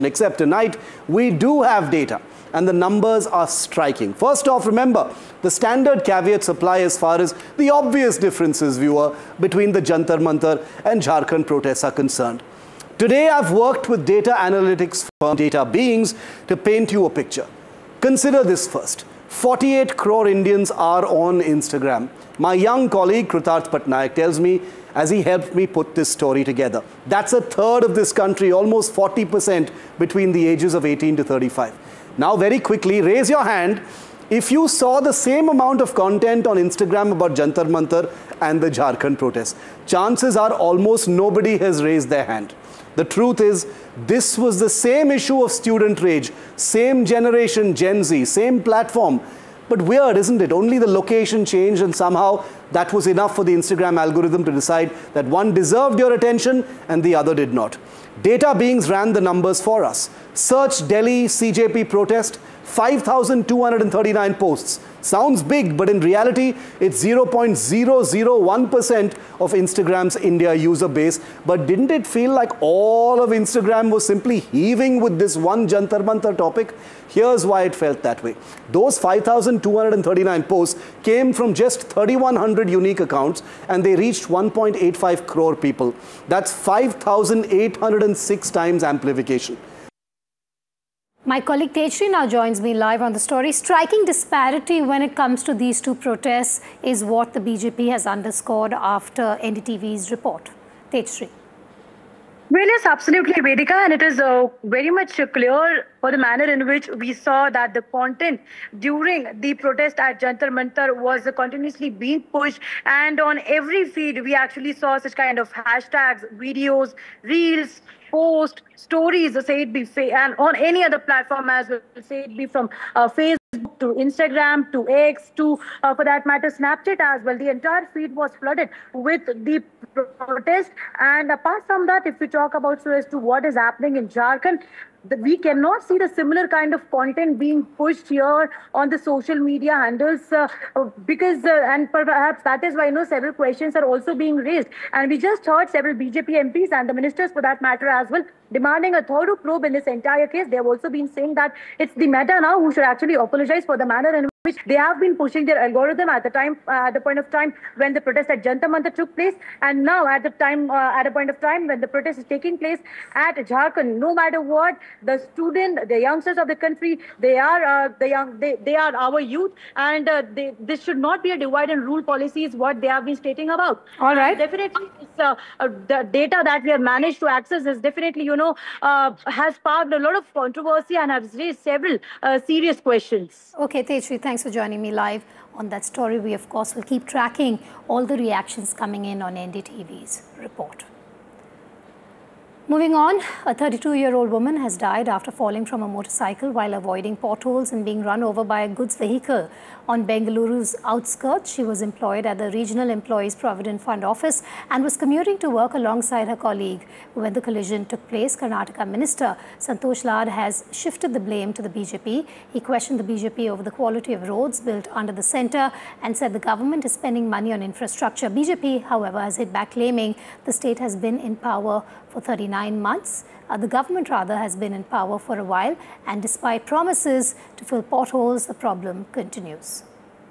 Except tonight, we do have data, and the numbers are striking. First off, remember, the standard caveats apply as far as the obvious differences, viewer, between the Jantar Mantar and Jharkhand protests are concerned. Today, I've worked with data analytics firm Data Beings to paint you a picture. Consider this first. 48 crore Indians are on Instagram. My young colleague Kritarth Patnaik tells me, as he helped me put this story together, that's a third of this country, almost 40% between the ages of 18 to 35. Now, very quickly, raise your hand if you saw the same amount of content on Instagram about Jantar Mantar and the Jharkhand protests. Chances are almost nobody has raised their hand. The truth is, this was the same issue of student rage, same generation, Gen Z, same platform. But weird, isn't it? Only the location changed, and somehow that was enough for the Instagram algorithm to decide that one deserved your attention and the other did not. Data Beings ran the numbers for us. Search Delhi CJP protest, 5,239 posts. Sounds big, but in reality, it's 0.001% of Instagram's India user base. But didn't it feel like all of Instagram was simply heaving with this one Jantar Mantar topic? Here's why it felt that way. Those 5,239 posts came from just 3,100 unique accounts, and they reached 1.85 crore people. That's 5,806 times amplification. My colleague Tejshri now joins me live on the story. Striking disparity when it comes to these two protests is what the BJP has underscored after NDTV's report. Tejshri. Well, yes, absolutely, Vedika, and it is very much clear for the manner in which we saw that the content during the protest at Jantar Mantar was continuously being pushed, and on every feed we actually saw such kind of hashtags, videos, reels, post, stories, say it be, and on any other platform as well, say it be from Facebook to Instagram to X to, for that matter, Snapchat as well. The entire feed was flooded with the protest. And apart from that, if we talk about so as to what is happening in Jharkhand, we cannot see the similar kind of content being pushed here on the social media handles because and perhaps that is why several questions are also being raised, and we just heard several BJP MPs and the ministers for that matter as well demanding a thorough probe in this entire case. They have also been saying that it's the Meta now who should actually apologize for the manner in which they have been pushing their algorithm at the point of time when the protest at Jantar Mantar took place, and now at a point of time when the protest is taking place at Jharkhand. No matter what, the youngsters of the country, they are our youth, and this should not be a divide and rule policy is what they have been stating about. All right. Definitely, the data that we have managed to access is definitely, has sparked a lot of controversy and has raised several serious questions. Okay, Tejshri, thanks for joining me live on that story. We, of course, will keep tracking all the reactions coming in on NDTV's report. Moving on, a 32-year-old woman has died after falling from a motorcycle while avoiding potholes and being run over by a goods vehicle on Bengaluru's outskirts. She was employed at the Regional Employees Provident Fund office and was commuting to work alongside her colleague. When the collision took place, Karnataka Minister Santosh Lad has shifted the blame to the BJP. He questioned the BJP over the quality of roads built under the centre and said the government is spending money on infrastructure. BJP, however, has hit back, claiming the state has been in power for 39 months. The government rather has been in power for a while, and despite promises to fill potholes, the problem continues.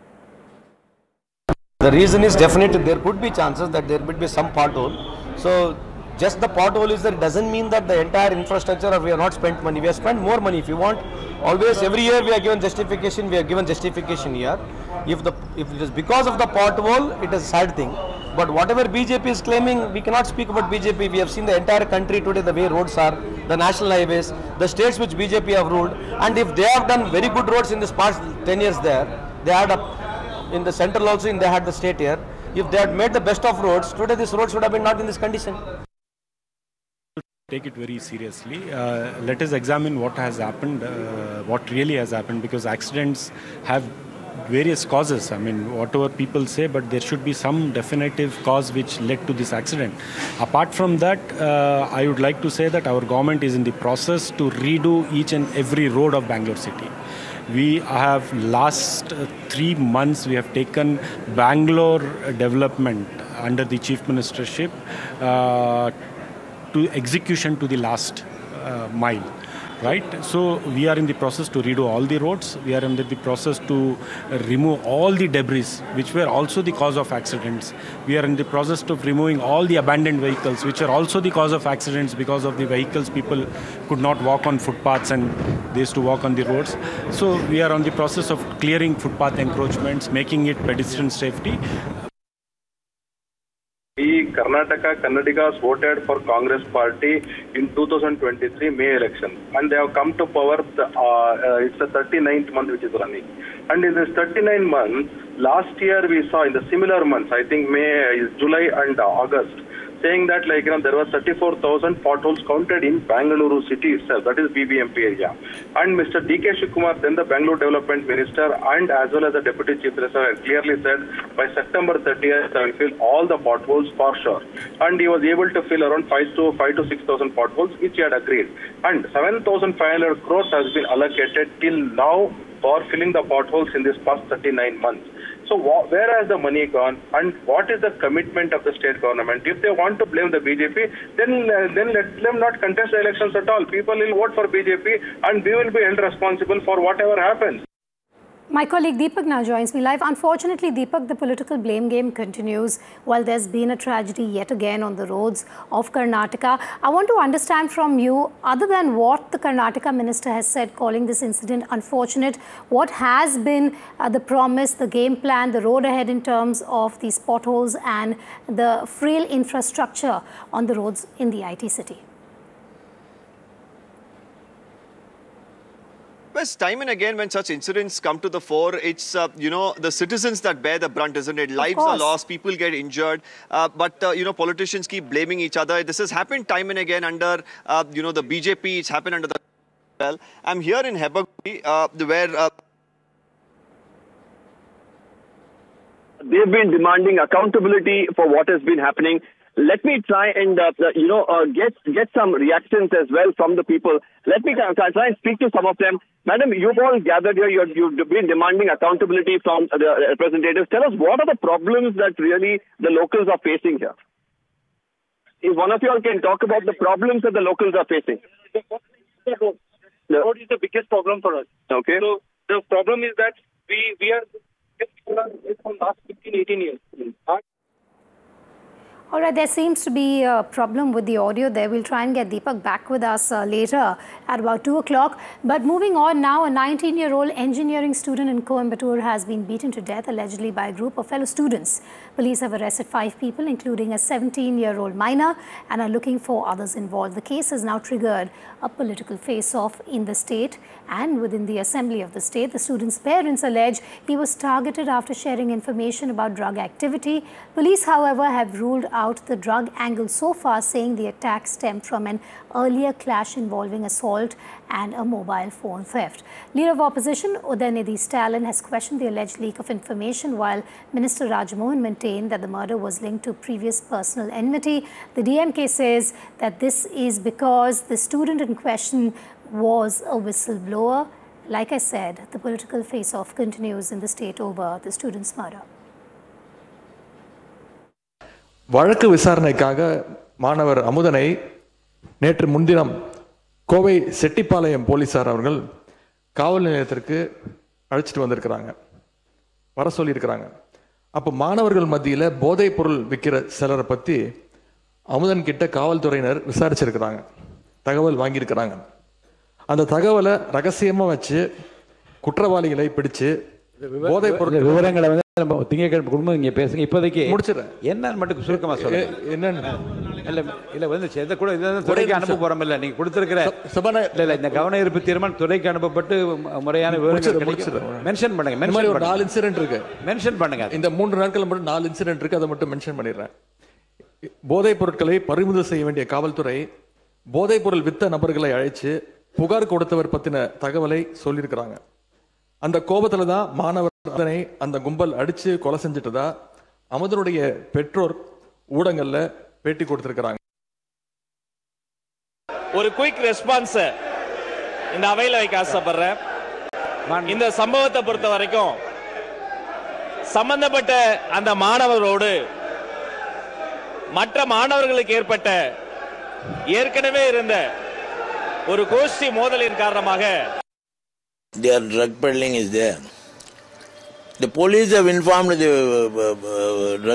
The reason is definitely there could be chances that there would be some pothole. So just the pothole is there doesn't mean that the entire infrastructure or we have not spent money. We have spent more money. If you want, always every year we are given justification. We are given justification here. If it is because of the pothole, it is a sad thing. But whatever BJP is claiming, we cannot speak about BJP. We have seen the entire country today, the way roads are, the national highways, the states which BJP have ruled. And if they have done very good roads in this past 10 years there, they had in the central also, they had the state here. If they had made the best of roads, today this road should have been not in this condition. Take it very seriously. Let us examine what has happened, what really has happened, because accidents have various causes. I mean, whatever people say, but there should be some definitive cause which led to this accident. Apart from that, I would like to say that our government is in the process to redo each and every road of Bangalore city. We have last 3 months, we have taken Bangalore development under the Chief Ministership to execution to the last mile. right? So we are in the process to redo all the roads. We are in the process to remove all the debris, which were also the cause of accidents. We are in the process of removing all the abandoned vehicles, which are also the cause of accidents because of the vehicles. People could not walk on footpaths and they used to walk on the roads. So we are on the process of clearing footpath encroachments, making it pedestrian safety. Karnataka Kannadigas voted for Congress party in 2023 May election, and they have come to power. It's the 39th month which is running, and in this 39 months, last year we saw in the similar months, I think May, July and August, saying that there were 34,000 potholes counted in Bangalore city itself, that is BBMP area. And Mr. D.K. Shivakumar, then the Bangalore Development Minister and as well as the Deputy Chief Minister, clearly said by September 30th I will fill all the potholes for sure. And he was able to fill around 5 to 6,000 potholes, which he had agreed. And 7,500 crores has been allocated till now for filling the potholes in this past 39 months. So where has the money gone, and what is the commitment of the state government? If they want to blame the BJP, then let them not contest the elections at all. People will vote for BJP and we will be held responsible for whatever happens. My colleague Deepak now joins me live. Unfortunately, Deepak, the political blame game continues while there's been a tragedy yet again on the roads of Karnataka. I want to understand from you, other than what the Karnataka minister has said, calling this incident unfortunate, what has been the promise, the game plan, the road ahead in terms of these potholes and the frail infrastructure on the roads in the IT city? Yes, time and again when such incidents come to the fore, it's, the citizens that bear the brunt, isn't it? Lives are lost, people get injured, but, politicians keep blaming each other. This has happened time and again under, the BJP, it's happened under the... Well, I'm here in Hebaguri, where... They've been demanding accountability for what has been happening. Let me try and, get some reactions as well from the people. Let me try and speak to some of them. Madam, you've all gathered here. You've been demanding accountability from the representatives. Tell us, what are the problems that really the locals are facing here? If one of you all can talk about the problems that the locals are facing. The road is the biggest problem for us. Okay. So the problem is that we are from last 15-18 years. All right, there seems to be a problem with the audio there. We'll try and get Deepak back with us later at about 2 o'clock. But moving on now, a 19-year-old engineering student in Coimbatore has been beaten to death, allegedly by a group of fellow students. Police have arrested 5 people, including a 17-year-old minor, and are looking for others involved. The case has now triggered a political face-off in the state and within the assembly of the state. The student's parents allege he was targeted after sharing information about drug activity. Police, however, have ruled out the drug angle so far, saying the attack stemmed from an earlier clash involving assault and a mobile phone theft. Leader of Opposition Udayanidhi Stalin has questioned the alleged leak of information, while Minister Rajmohan maintained that the murder was linked to previous personal enmity. The DMK says that this is because the student in question was a whistleblower. Like I said, the political face-off continues in the state over the student's murder. வழக்கு விசாரணைக்காக மாணவர் அமுதனை நேற்று முன்தினம் கோவை செட்டிப்பாளையம் போலீசார் அவர்கள் காவல் நிலையத்திற்கு அழைச்சிட்டு வந்திருக்கிறாங்க, வர சொல்லியிருக்கிறாங்க. அப்போ மாணவர்கள் மத்தியில் போதைப் பொருள் விற்கிற சிலரை பற்றி அமுதன் கிட்ட காவல்துறையினர் விசாரிச்சிருக்கிறாங்க, தகவல் வாங்கியிருக்கிறாங்க. அந்த தகவலை ரகசியமாக வச்சு குற்றவாளிகளை பிடிச்சு போதைப் பொருள் விவரங்களை வந்து நம்ம திங்கட்கிழமை குடும்பம் இங்கே பேசுங்க. இப்போதைக்கு முடிச்சிடறேன். என்னன்னு மட்டும் சுருக்கமாக சொல்லுங்க. என்னன்னு இல்லை வந்து எந்த கூட இதான் துறைக்கு அனுப்ப போகிறோம். இல்லை நீங்கள் கொடுத்துருக்கிற இல்லை இந்த கவன ஈர்ப்பு தீர்மானம் துறைக்கு அனுப்பப்பட்டு முறையான விவரங்கள் மென்ஷன் பண்ணுங்க. மென்ஷன் ஒரு 4 இன்சிடென்ட் இருக்கு, மென்ஷன் பண்ணுங்க. இந்த 3 நாட்கள் மட்டும் 4 இன்சிடென்ட் இருக்கு, அதை மட்டும் மென்ஷன் பண்ணிடுறேன். போதைப் பொருட்களை பறிமுதல் செய்ய வேண்டிய காவல்துறை போதைப் பொருள் வித்த நபர்களை அழைச்சு புகார் கொடுத்தவர் பத்தின தகவலை சொல்லியிருக்கிறாங்க. அந்த கோபத்துல தான் மாணவர் அதனை அந்த கும்பல் அடிச்சு கொலை செஞ்சுட்டதா அமுதனுடைய பெற்றோர் ஊடகங்கள்ல பேட்டி கொடுத்திருக்கிறாங்க. ஒரு குயிக் ரெஸ்பான்ஸ் இந்த அவையில வைக்க ஆசைப்படுறேன். இந்த சம்பவத்தை பொறுத்த வரைக்கும் சம்பந்தப்பட்ட அந்த மாணவரோடு மற்ற மாணவர்களுக்கு ஏற்பட்ட ஏற்கனவே இருந்த ஒரு கோஷ்டி மோதலின் காரணமாக their drug peddling is there. The police have informed the drug